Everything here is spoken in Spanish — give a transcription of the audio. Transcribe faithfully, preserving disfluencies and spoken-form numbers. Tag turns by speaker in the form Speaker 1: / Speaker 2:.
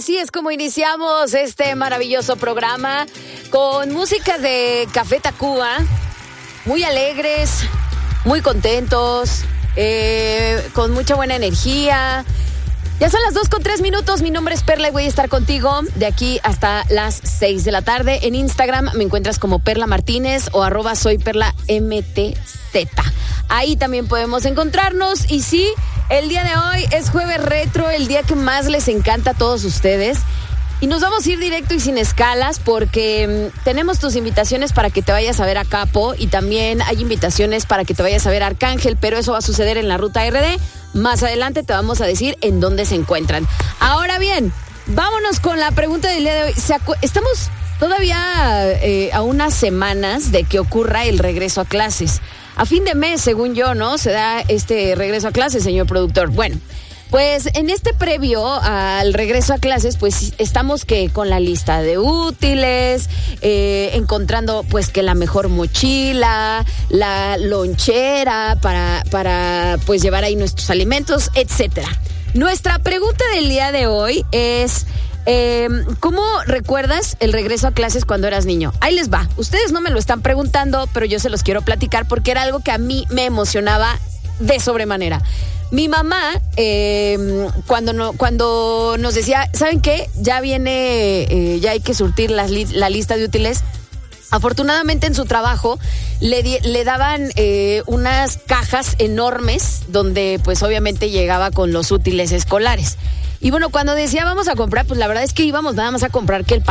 Speaker 1: así es como iniciamos este maravilloso programa con música de Café Tacuba, muy alegres, muy contentos, eh, con mucha buena energía. Ya son las dos con tres minutos, mi nombre es Perla y voy a estar contigo de aquí hasta las seis de la tarde. En Instagram me encuentras como Perla Martínez o arroba soy Perla M T Z. Ahí también podemos encontrarnos y sí, el día de hoy es jueves retro, el día que más les encanta a todos ustedes. Y nos vamos a ir directo y sin escalas porque mmm, tenemos tus invitaciones para que te vayas a ver a Capo y también hay invitaciones para que te vayas a ver a Arcángel, pero eso va a suceder en la Ruta R D. Más adelante te vamos a decir en dónde se encuentran. Ahora bien, vámonos con la pregunta del día de hoy. Estamos todavía eh, a unas semanas de que ocurra el regreso a clases. A fin de mes, según yo, ¿no? Se da este regreso a clases, señor productor. Bueno, pues en este previo al regreso a clases, pues estamos que con la lista de útiles, eh, encontrando pues que la mejor mochila, la lonchera para, para pues llevar ahí nuestros alimentos, etcétera. Nuestra pregunta del día de hoy es, eh, ¿cómo recuerdas el regreso a clases cuando eras niño? Ahí les va. Ustedes no me lo están preguntando, pero yo se los quiero platicar porque era algo que a mí me emocionaba de sobremanera. Mi mamá, eh, cuando, no, cuando nos decía, ¿saben qué? Ya viene, eh, ya hay que surtir la, la lista de útiles. Afortunadamente en su trabajo le, di, le daban eh, unas cajas enormes donde pues obviamente llegaba con los útiles escolares. Y bueno, cuando decía vamos a comprar, pues la verdad es que íbamos nada más a comprar que el